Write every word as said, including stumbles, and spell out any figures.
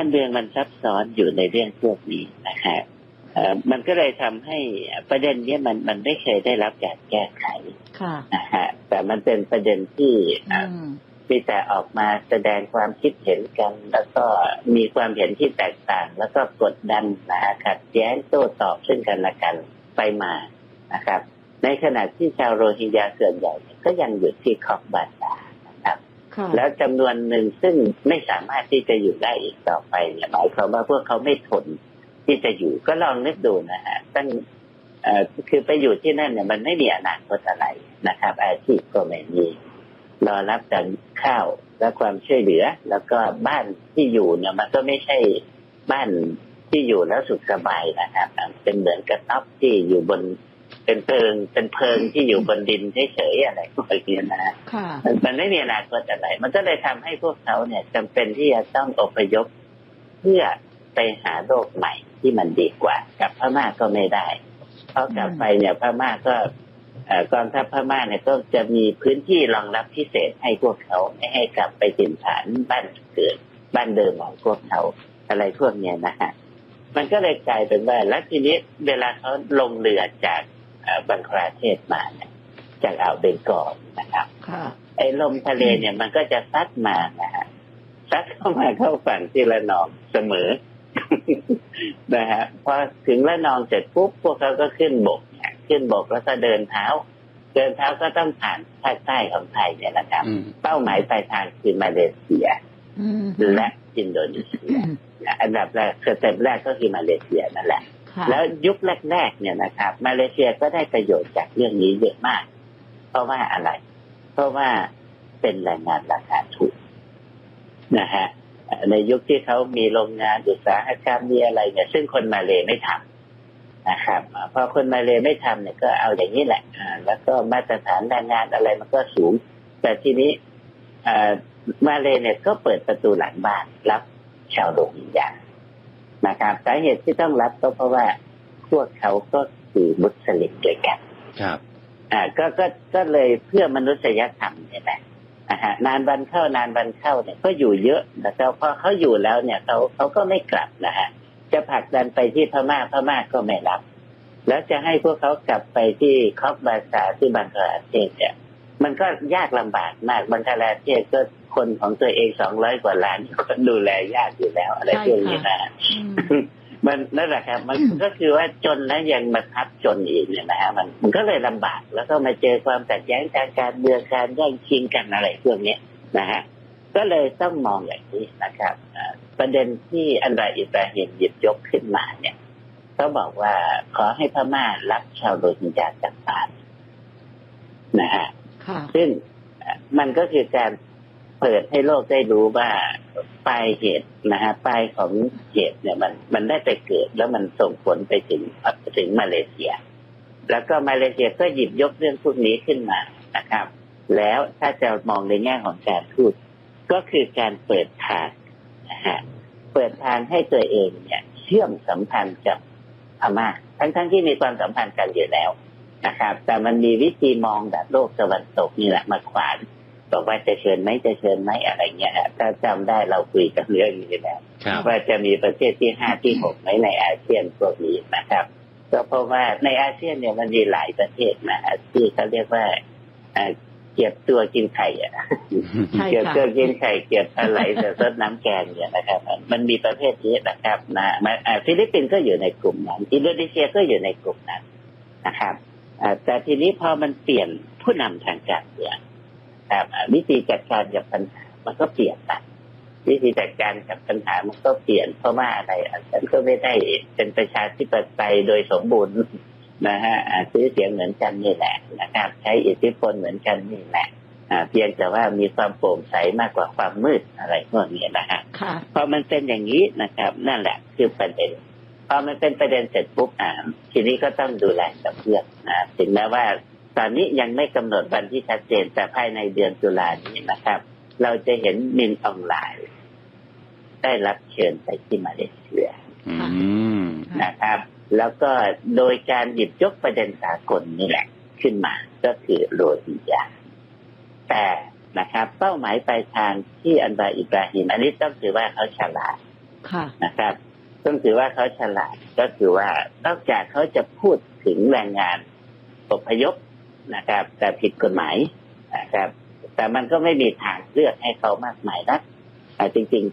การเมืองมันซับซ้อนอยู่ในเรื่องพวกนี้นะฮะเอ่อมันก็เลยทำให้ประเด็นนี้มันมันไม่เคยได้รับการแก้ไขนะฮะแต่มันเป็นประเด็นที่มีแต่ออกมาแสดงความคิดเห็นกันแล้วก็มีความเห็นที่แตกต่างแล้วก็กดดันนะฮะขัดแย้งโต้ตอบซึ่งกันและกันไปมานะครับในขณะที่ชาวโรฮิงญาส่วนใหญ่ก็ยังอยู่ที่คอกบาซาร์นะครับแล้วจำนวนหนึ่งซึ่งไม่สามารถที่จะอยู่ได้อีกต่อไปเนี่ยหมายความว่าพวกเขาไม่ทนที่จะอยู่ก็ลองนึกดูนะฮะตั้งเอ่อคือไปอยู่ที่นั่นเนี่ยมันไม่มีอนาคตอะไรนะครับอาชีพก็ไม่มีรอรับแต่ข้าวและความช่วยเหลือแล้วก็บ้านที่อยู่เนี่ยมันก็ไม่ใช่บ้านที่อยู่แล้วสุขสบายนะครับเป็นเหมือนกระต๊อบที่อยู่บนเป็นเพิงเป็นเพิงที่อยู่บนดินเฉยๆอะไรพวกนี้นะมันไม่มีอนาคตอะไรมันก็เลยทำให้พวกเขาเนี่ยจำเป็นที่จะต้องอพยพเพื่อไปหาโลกใหม่ที่มันดีกว่ากลับพม่าก็ไม่ได้เพราะกลับไปเนี่ยพม่าก็กองทัพพม่าเนี่ยก็จะมีพื้นที่รองรับพิเศษให้พวกเขาไม่ให้กลับไปถิ่นฐานบ้านเกิดบ้านเดิมของพวกเขาอะไรพวกเนี้ยนะฮะมันก็เลยกลายเป็นว่าแล้วทีนี้เวลาเขาลงเรือจากบังคลาเทศมาเนี่ยจากอ่าวเบงกอลนะครับไอ้ลมทะเลเนี่ยมันก็จะซัดมานะฮะซัดเข้ามาเข้าฝั่งที่ระนองเสมอ นะฮะพอถึงระนองเสร็จปุ๊บพวกเขาก็ขึ้นบกขึ้นบกแล้วก็เดินเท้าเดินเท้าก็ต้องผ่านภาคใต้ของไทยเนี่ยนะครับเป้าหมายปลายทางคือมาเลเซียและอินโดนีเซียอันดับแรกสเต็ปแรกก็คือมาเลเซียนั่นแหละแล้วยุคแรกๆเนี่ยนะครับมาเลเซียก็ได้ประโยชน์จากเรื่องนี้เยอะมากเพราะว่าอะไรเพราะว่าเป็นแรงงานราคาถูกนะฮะในยุคที่เขามีโรงงานอุตสาหกรรมมีอะไรเนี่ยซึ่งคนมาเลไม่ทำนะครับพอคนมาเลไม่ทำเนี่ยก็เอาอย่างนี้แหละแล้วก็มาตรฐานแรงงานอะไรมันก็สูงแต่ทีนี้มาเลเนี่ยก็เปิดประตูหลังบ้านรับชาวโรฮิงญานะครับสาเหตุที่ต้องรับก็เพราะว่าพวกเขาก็คือมุสลิมด้วยกันครับอ่าก็ก็ก็เลยเพื่อมนุษยธรรมเนี่ยแหละอ่าฮะนานวันเข้านานวันเข้าเนี่ยก็อยู่เยอะแต่พอเขาอยู่แล้วเนี่ยเขาเขาก็ไม่กลับนะฮะจะผลักดันไปที่พม่าพม่าก็ไม่รับแล้วจะให้พวกเขากลับไปที่คอกบาซาร์ที่บังคลาเทศเนี่ยมันก็ยากลำบากมากบังคลาเทศก็คนของตัวเองสองร้อยกว่าล้านก็ดูแลยากอยู่แล้วอะไรพวกนี้นะมันนั่นแหละครับมันก็คือว่าจนแล้วยังมาทับจนอีกเนี่ยนะฮะมันมันก็เลยลำบากแล้วก็มาเจอความขัดแย้งทางการเมืองการแย่งชิงกันอะไรพวกนี้นะฮะก็เลยต้องมองอย่างนี้นะครับประเด็นที่อันวาอิบราฮิมหยิบยกขึ้นมาเนี่ยเขาบอกว่าขอให้พม่ารับชาวโรฮิงญากลับบ้านนะฮะซึ่งมันก็คือการเปิดให้โลกได้รู้ว่าปลายเหตุนะฮะปลายของเหตุเนี่ยมันมันได้ไปเกิดแล้วมันส่งผลไปถึงถึงมาเลเซียแล้วก็มาเลเซียก็หยิบยกเรื่องพวกนี้ขึ้นมานะครับแล้วถ้าจะมองในแง่ของการทูตก็คือการเปิดทางนะฮะเปิดทางให้ตัวเองเนี่ยเชื่อมสัมพันธ์กับพม่าทั้งๆที่มีความสัมพันธ์กันอยู่แล้วนะครับแต่มันมีวิธีมองแบบโลกตะวันตกนี่แหละมาขวางบอกว่าจะเชิญไหมจะเชิญไหมอะไรเงี้ยถ้าจำได้เราคุยกันเรื่องนี้แล้วว่าจะมีประเทศที่ห้าที่หกไหมในอาเซียนพวกนี้นะครับก็เพราะว่าในอาเซียนเนี่ยมันมีหลายประเทศนะที่เขาเรียกว่าเก็บตัวกินไข่อ่ะเก็บตัวกินไข่เก็บอะไรแต่ซดน้ำแกงเนี่ยนะครับมันมีประเภทนี้นะครับนะฟิลิปปินส์ก็อยู่ในกลุ่มนั้นอินโดนีเซียก็อยู่ในกลุ่มนั้นนะครับแต่ทีนี้พอมันเปลี่ยนผู้นำทางการเมืองวิธีจัดการกับปัญหามันก็เปลี่ยนไปวิธีจัดการกับปัญหามันก็เปลี่ยนเพราะว่าอะไรฉันก็ไม่ได้เป็นประชาธิปไตยโดยสมบูรณ์นะฮะซื้อเสียงเหมือนกันนี่แหละนะครับใช้อิทธิพลเหมือนกันนี่แหละเพียงแต่ว่ามีความโปร่งใสมากกว่าความมืดอะไรพวกนี้นะฮะพอมันเป็นอย่างนี้นะครับนั่นแหละคือประเด็นพอมันเป็นประเด็นเสร็จปุ๊บอ่าทีนี้ก็ต้องดูแลกับเพื่อนนะถึงแม้ว่าตอนนี้ยังไม่กำหนดวันที่ชัดเจนแต่ภายในเดือนตุลานี้นะครับเราจะเห็นมินออนไลน์ได้รับเชิญไปที่มาเลเซียนะครับแล้วก็โดยการหยิบยกประเด็นสากลนี่แหละขึ้นมาก็คือโรฮิงญาแต่นะครับเป้าหมายปลายทางที่อันวาอิบราฮิมอันนี้ต้องถือว่าเขาฉลาดค่ะนะครับต้องถือว่าเขาฉลาดก็คือว่านอกจากเขาจะพูดถึงแรงงานอพยพนะครับแต่ผิดกฎหมายนะครับแต่มันก็ไม่มีทางเลือกให้เขามากมายนะจริงๆ